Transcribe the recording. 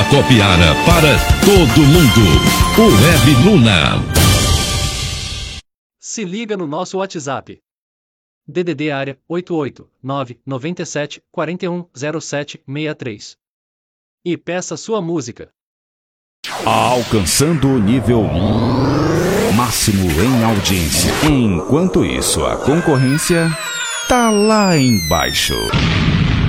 Copiara para todo mundo. O Web Luna. Se liga no nosso WhatsApp. DDD área 88997410763. E peça sua música. Alcançando o nível máximo em audiência. Enquanto isso, a concorrência tá lá embaixo.